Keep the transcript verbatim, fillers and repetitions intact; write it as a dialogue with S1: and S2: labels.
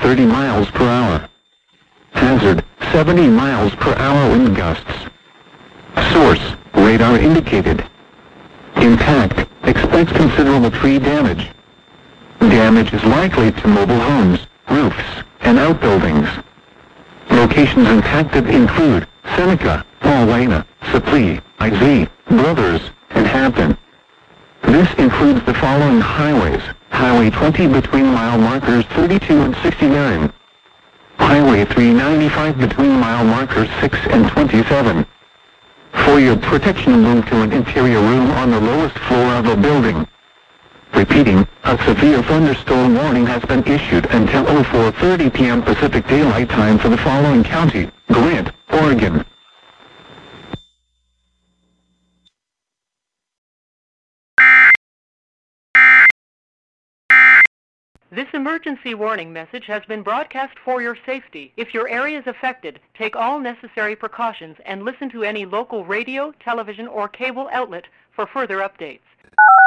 S1: thirty miles per hour. Hazard, seventy miles per hour wind gusts. Source, radar indicated. Impact, expect considerable tree damage. Damage is likely to mobile homes, roofs, and outbuildings. Locations impacted include Seneca, Paulina, Saplee, I Z, Brothers, and Hampton. This includes the following highways: Highway twenty between mile markers thirty-two and sixty-nine. Highway three ninety-five between mile markers six and twenty-seven. For your protection, move to an interior room on the lowest floor of a building. Repeating, a severe thunderstorm warning has been issued until oh four thirty p m Pacific Daylight Time for the following county: Grant, Oregon.
S2: This emergency warning message has been broadcast for your safety. If your area is affected, take all necessary precautions and listen to any local radio, television, or cable outlet for further updates.